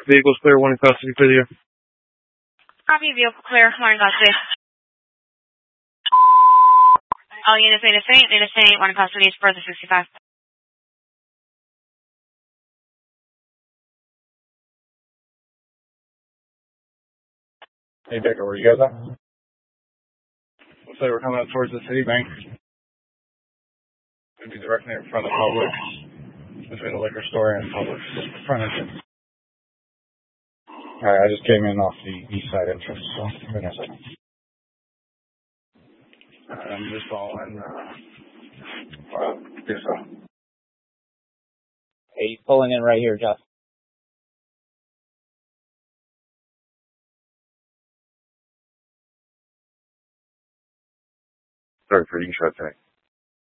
Vehicle's clear, one in custody for the year. Copy, vehicle clear, one in custody. All units maintain, one in custody is further 65. Hey, Decker, where you guys at? Looks like we're coming up towards the Citibank. Going to be directly in front of Publix, between the liquor store and Publix front entrance. Alright, I just came in off the east side entrance, so give me a second. I'm just following, this one. Hey, he's pulling in right here, Jeff. Sorry for the shot tonight.